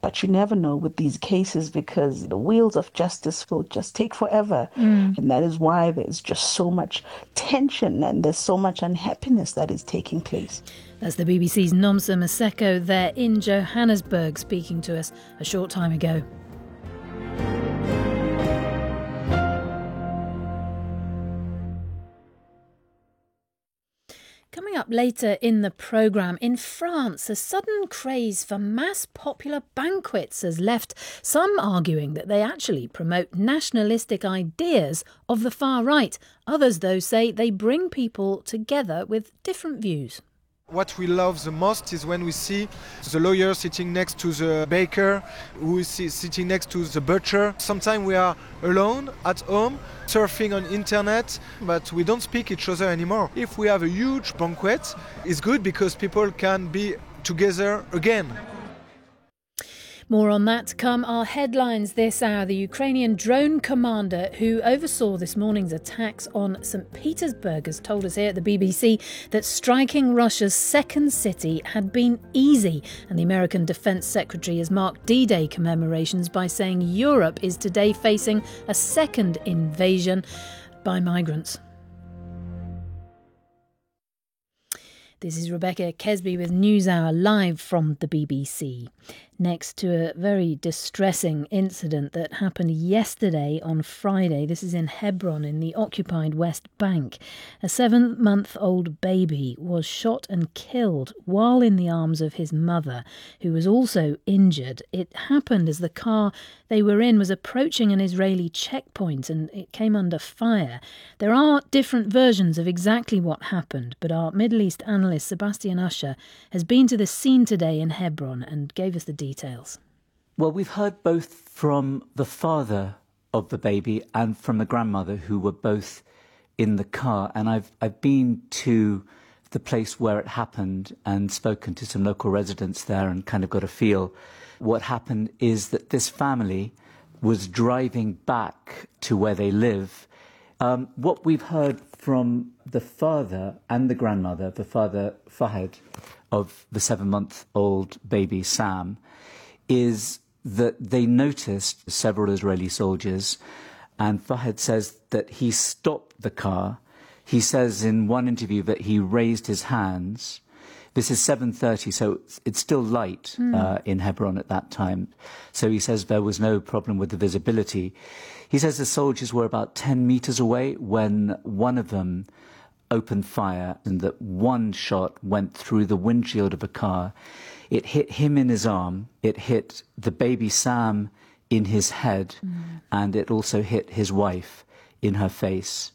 But you never know with these cases because the wheels of justice will just take forever. And that is why there's just so much tension and there's so much unhappiness that is taking place. That's the BBC's Nomsa Maseko there in Johannesburg speaking to us a short time ago. Coming up later in the programme, in France, a sudden craze for mass popular banquets has left some arguing that they actually promote nationalistic ideas of the far right. Others, though, say they bring people together with different views. What we love the most is when we see the lawyer sitting next to the baker, who is sitting next to the butcher. Sometimes we are alone at home, surfing on internet, but we don't speak each other anymore. If we have a huge banquet, it's good because people can be together again. More on that come our headlines this hour. The Ukrainian drone commander who oversaw this morning's attacks on St. Petersburg has told us here at the BBC that striking Russia's second city had been easy. And the American Defense Secretary has marked D-Day commemorations by saying Europe is today facing a second invasion by migrants. This is Rebecca Kesby with NewsHour live from the BBC. Next to a very distressing incident that happened yesterday on Friday. This is in Hebron in the occupied West Bank. A 7-month-old baby was shot and killed while in the arms of his mother, who was also injured. It happened as the car they were in was approaching an Israeli checkpoint and it came under fire. There are different versions of exactly what happened, but our Middle East analyst Sebastian Usher has been to the scene today in Hebron and gave us the details. Well, we've heard both from the father of the baby and from the grandmother, who were both in the car. And I've been to the place where it happened and spoken to some local residents there and kind of got a feel. What happened is that this family was driving back to where they live. What we've heard from the father and the grandmother, the father Fahad of the 7-month-old baby Sam, is that they noticed several Israeli soldiers, and Fahad says that he stopped the car. He says in one interview that he raised his hands. This is 7:30, so it's still light in Hebron at that time. So he says there was no problem with the visibility. He says the soldiers were about 10 meters away when one of them opened fire, and that one shot went through the windshield of a car. It hit him in his arm, it hit the baby Sam in his head, and it also hit his wife in her face.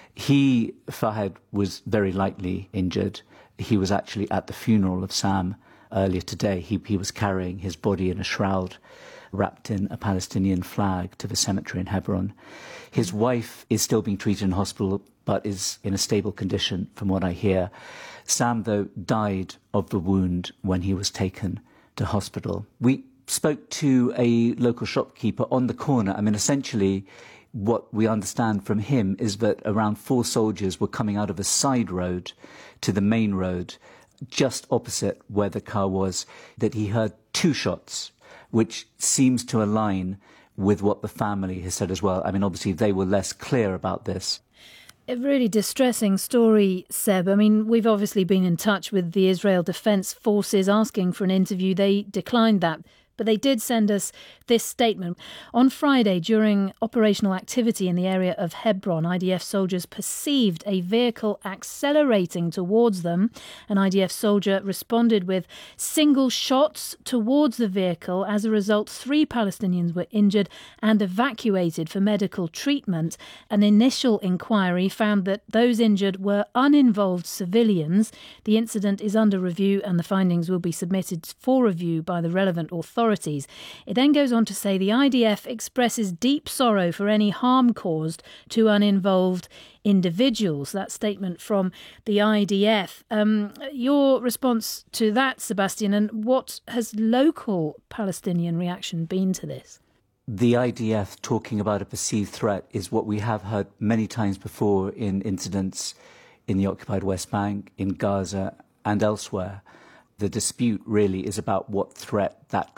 He, Fahad, was very lightly injured. He was actually at the funeral of Sam earlier today. He was carrying his body in a shroud wrapped in a Palestinian flag to the cemetery in Hebron. His wife is still being treated in hospital, but is in a stable condition, from what I hear. Sam, though, died of the wound when he was taken to hospital. We spoke to a local shopkeeper on the corner. I mean, essentially, what we understand from him is that around 4 soldiers were coming out of a side road to the main road, just opposite where the car was, that he heard 2 shots, which seems to align with what the family has said as well. I mean, obviously, they were less clear about this. A really distressing story, Seb. I mean, we've obviously been in touch with the Israel Defense Forces asking for an interview. They declined that. But they did send us this statement. On Friday, during operational activity in the area of Hebron, IDF soldiers perceived a vehicle accelerating towards them. An IDF soldier responded with single shots towards the vehicle. As a result, 3 Palestinians were injured and evacuated for medical treatment. An initial inquiry found that those injured were uninvolved civilians. The incident is under review and the findings will be submitted for review by the relevant authorities. It then goes on to say the IDF expresses deep sorrow for any harm caused to uninvolved individuals. That statement from the IDF. Your response to that, Sebastian, and what has local Palestinian reaction been to this? The IDF talking about a perceived threat is what we have heard many times before in incidents in the occupied West Bank, in Gaza and elsewhere. The dispute really is about what threat that